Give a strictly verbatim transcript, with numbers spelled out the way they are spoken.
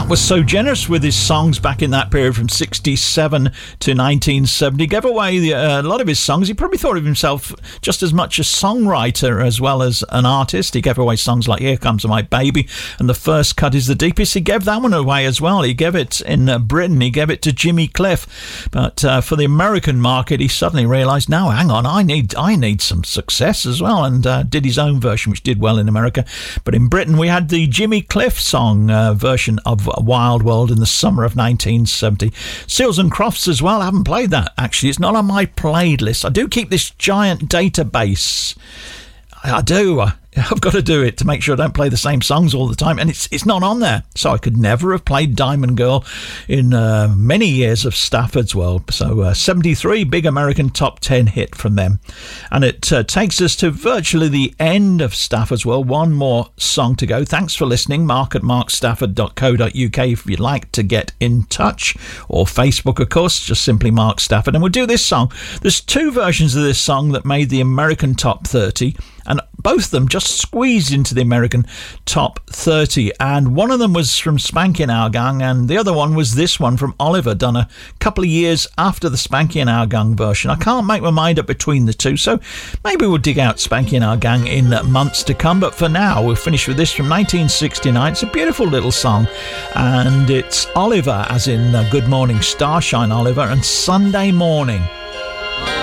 was so generous with his songs back in that period from sixty-seven to nineteen seventy. He gave away the, uh, a lot of his songs. He probably thought of himself just as much a songwriter as well as an artist. He gave away songs like Here Comes My Baby and The First Cut Is the Deepest. He gave that one away as well. He gave it in uh, Britain. He gave it to Jimmy Cliff. But uh, for the American market, he suddenly realised, no, hang on, I need I need some success as well, and uh, did his own version, which did well in America. But in Britain, we had the Jimmy Cliff song uh, version of Wild World in the summer of nineteen seventy. Seals and Crofts as well. I haven't played that, actually. It's not on my playlist. I do keep this giant database. I do. I've got to do it to make sure I don't play the same songs all the time, and it's it's not on there. So I could never have played Diamond Girl in uh, many years of Stafford's World. So uh, seventy-three, big American top ten hit from them. And it uh, takes us to virtually the end of Stafford's World. One more song to go. Thanks for listening. Mark at mark stafford dot co dot uk if you'd like to get in touch. Or Facebook, of course, just simply Mark Stafford. And we'll do this song. There's two versions of this song that made the American top thirty. And both of them just squeezed into the American top thirty. And one of them was from Spanky and Our Gang, and the other one was this one from Oliver, done a couple of years after the Spanky and Our Gang version. I can't make my mind up between the two, so maybe we'll dig out Spanky and Our Gang in months to come. But for now, we'll finish with this from nineteen sixty-nine. It's a beautiful little song, and it's Oliver, as in uh, Good Morning Starshine Oliver, and Sunday Morning.